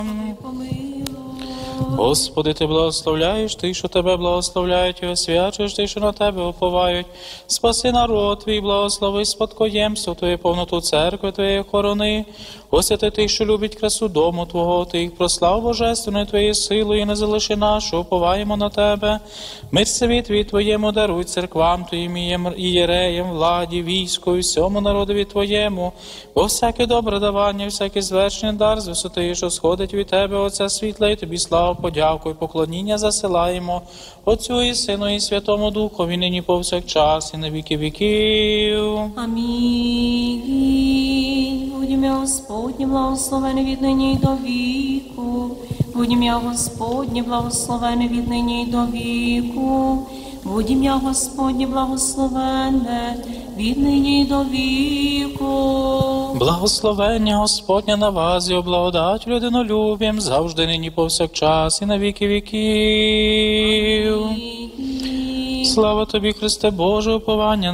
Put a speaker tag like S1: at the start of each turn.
S1: Господи, Ти благословляєш тих, що Тебе благословляють, і освячуєш тих, що на Тебе уповають. Спаси народ Твій, благослови спадкоємство Твоє, повноту церкви Твоєї хорони. Освяти тих, що любить красу дому Твого, Ти їх прослав божественною Твоєю силою, і не залиши нас, що уповаємо на Тебе. Мир світові Твоєму даруй церквам Твоїм, ієреям, владі, війську, і всьому народові Твоєму. Бо всяке добре давання, всякий звершений дар з висоти, що сходить від Тебе, Отця світла, і Тобі славу, подяку і поклоніння засилаємо Отцю і Сину і Святому Духові, нині повсякчас і на віки віків.
S2: Амінь. Будь ім'я Господнє благословене від нині й до віку. Будь ім'я Господнє благословене від нині й до віку. Будь ім'я Господнє благословене від нині й до віку.
S1: Благословення Господня на вас і благодать людинолюбім, завжди нині повсякчас і на віки віків. Слава Тобі, Христе Боже, уповання